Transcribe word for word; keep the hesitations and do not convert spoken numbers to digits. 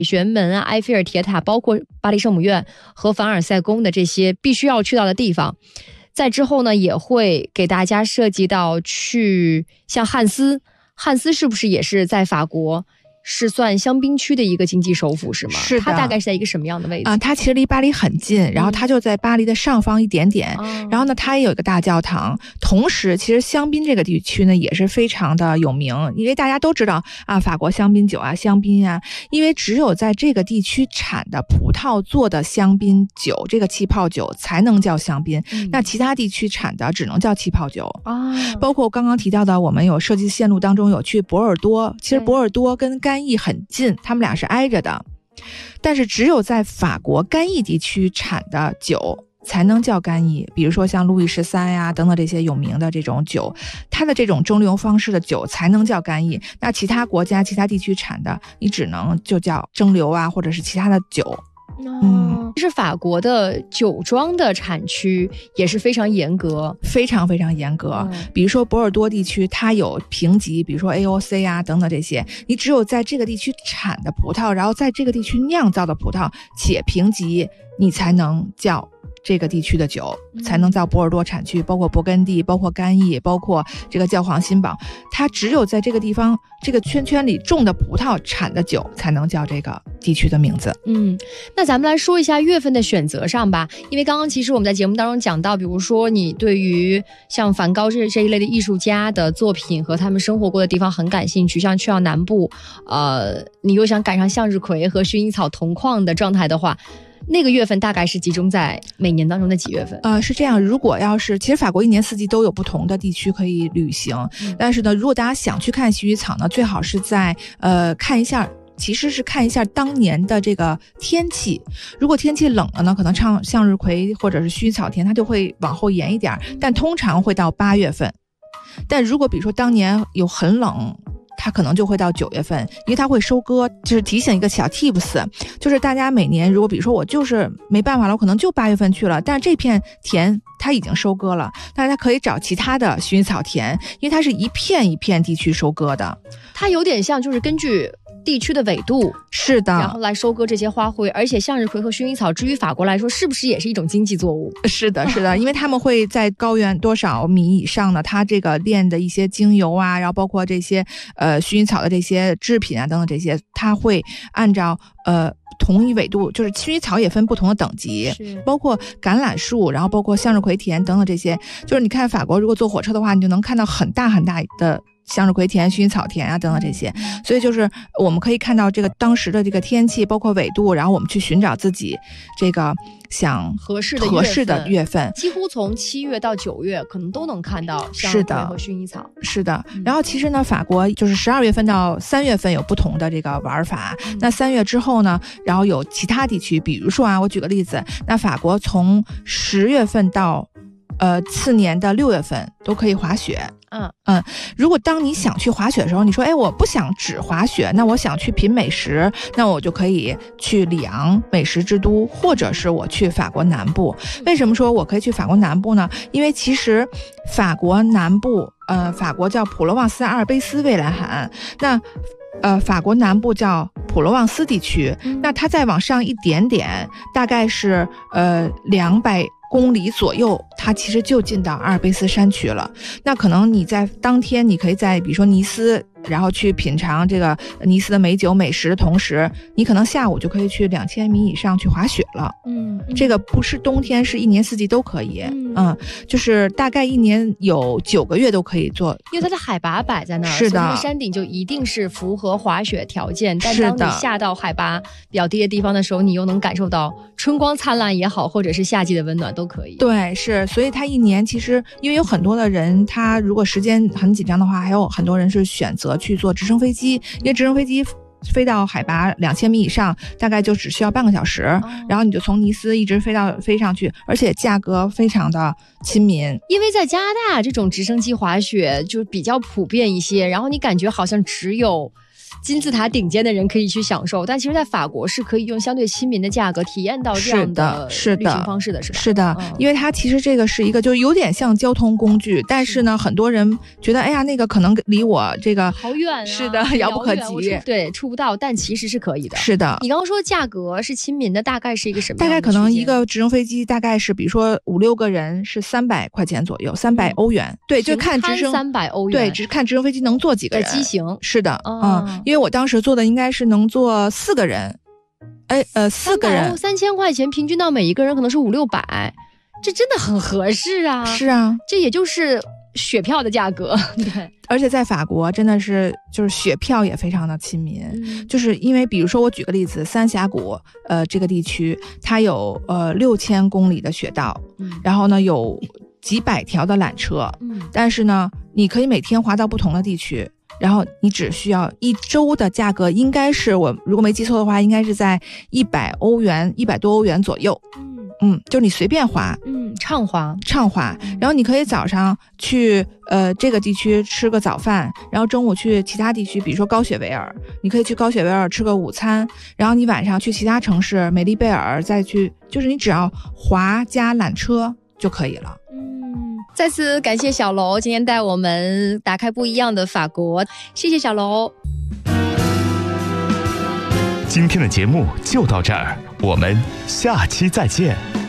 旋门啊、埃菲尔铁塔，包括巴黎圣母院和凡尔赛宫的这些必须要去到的地方。在之后呢，也会给大家涉及到去像汉斯，汉斯是不是也是在法国？是算香槟区的一个经济首府是吗？ 是的。 它大概是在一个什么样的位置？ 啊、呃，它其实离巴黎很近，然后它就在巴黎的上方一点点。嗯、然后呢，它也有一个大教堂。同时，其实香槟这个地区呢也是非常的有名，因为大家都知道啊，法国香槟酒啊、香槟啊，因为只有在这个地区产的葡萄做的香槟酒，这个气泡酒才能叫香槟。嗯、那其他地区产的只能叫气泡酒啊。包括刚刚提到的，我们有设计线路当中有去博尔多，其实博尔多跟干邑很近，他们俩是挨着的，但是只有在法国干邑地区产的酒才能叫干邑，比如说像路易十三呀等等这些有名的这种酒，它的这种蒸馏方式的酒才能叫干邑。那其他国家其他地区产的，你只能就叫蒸馏啊，或者是其他的酒。 嗯，其实法国的酒庄的产区也是非常严格， 非常非常严格。嗯、比如说博尔多地区，它有评级，比如说 A O C 啊等等这些，你只有在这个地区产的葡萄，然后在这个地区酿造的葡萄且评级，你才能叫这个地区的酒，才能叫博尔多产区，包括勃艮第，包括干邑，包括这个教皇新堡，它只有在这个地方这个圈圈里种的葡萄产的酒才能叫这个地区的名字。 嗯，那咱们来说一下月份的选择上吧，因为刚刚其实我们在节目当中讲到，比如说你对于像梵高这这一类的艺术家的作品和他们生活过的地方很感兴趣，像去到南部，呃，你又想赶上向日葵和薰衣草同框的状态的话，那个月份大概是集中在每年当中的几月份？ 呃，是这样，如果要是其实法国一年四季都有不同的地区可以旅行，嗯、但是呢，如果大家想去看薰衣草呢，最好是在呃看一下。其实是看一下当年的这个天气，如果天气冷了呢，可能唱向日葵或者是薰衣草田它就会往后延一点，但通常会到八月份。但如果比如说当年有很冷，它可能就会到九月份，因为它会收割。就是提醒一个小 tips， 就是大家每年如果比如说我就是没办法了，我可能就八月份去了，但是这片田它已经收割了，大家可以找其他的薰衣草田，因为它是一片一片地区收割的， 它有点像就是根据地区的纬度， 是的， 然后来收割这些花卉。而且向日葵和薰衣草至于法国来说是不是也是一种经济作物？ 是的是的因为他们会在高原多少米以上呢，它这个炼的一些精油啊，然后包括这些呃薰衣草的这些制品啊等等这些，它会按照呃同一纬度，就是薰衣草也分不同的等级，包括橄榄树，然后包括向日葵田等等这些，就是你看法国如果坐火车的话，你就能看到很大很大的向日葵田、薰衣草田啊等等这些，所以就是我们可以看到这个当时的这个天气，包括纬度，然后我们去寻找自己这个想合适的合适的月份， 几乎从七月到九月可能都能看到向日葵和薰衣草。 是的，然后其实呢，法国就是十二月份到三月份有不同的这个玩法。嗯、那三月之后呢，然后有其他地区，比如说啊，我举个例子，那法国从十月份到呃次年的六月份都可以滑雪。嗯嗯，如果当你想去滑雪的时候，你说，哎，我不想只滑雪，那我想去品美食，那我就可以去里昂美食之都，或者是我去法国南部。为什么说我可以去法国南部呢？因为其实法国南部，呃，法国叫普罗旺斯阿尔卑斯蔚蓝海岸，那呃，法国南部叫普罗旺斯地区，那它再往上一点点，大概是呃两百公里左右，它其实就进到阿尔卑斯山区了。那可能你在当天，你可以在比如说尼斯，然后去品尝这个尼斯的美酒美食的同时，你可能下午就可以去两千米以上去滑雪了。嗯，这个不是冬天，是一年四季都可以。嗯，嗯就是大概一年有九个月都可以做， 因为它的海拔摆在那儿， 是的， 所以山顶就一定是符合滑雪条件。但当你下到海拔比较低的地方的时候，你又能感受到春光灿烂也好，或者是夏季的温暖都可以。 对，是，所以它一年其实因为有很多的人，他如果时间很紧张的话，还有很多人是选择去坐直升飞机，因为直升飞机飞到海拔两千米以上，大概就只需要半个小时，哦、然后你就从尼斯一直飞到飞上去，而且价格非常的亲民。 因为在加拿大这种直升机滑雪就比较普遍一些，然后你感觉好像只有金字塔顶尖的人可以去享受，但其实在法国是可以用相对亲民的价格体验到这样的旅行方式的，是吧？ 是的， 嗯、 因为它其实这个是一个就有点像交通工具，但是呢，很多人觉得哎呀那个可能离我这个好远啊， 是的，遥不可及， 对，触不到，但其实是可以的。 是的， 你刚刚说价格是亲民的，大概是一个什么样的？ 大概可能一个直升飞机大概是比如说五六个人是三百块钱左右，三百欧元。对，就看直升三百欧元， 对，只看直升飞机能坐几个人的机型。 是的， 哦、 嗯，因为我当时坐的应该是能坐四个人，哎呃四个人， 三千块钱平均到每一个人可能是五六百，这真的很合适啊。 是啊， 这也就是雪票的价格。对， 而且在法国真的是就是雪票也非常的亲民， 嗯、 就是因为比如说我举个例子，三峡谷呃这个地区它有呃六千公里的雪道， 嗯、 然后呢有几百条的缆车， 嗯， 但是呢你可以每天滑到不同的地区，然后你只需要一周的价格，应该是我如果没记错的话，应该是在一百欧元一百多欧元左右。 嗯嗯，就是你随便滑， 嗯，畅滑， 畅滑。然后你可以早上去呃这个地区吃个早饭，然后中午去其他地区，比如说高雪维尔，你可以去高雪维尔吃个午餐，然后你晚上去其他城市，美丽贝尔再去，就是你只要滑加缆车就可以了。 嗯，再次感谢小楼今天带我们打开不一样的法国，谢谢小楼。 今天的节目就到这儿，我们下期再见。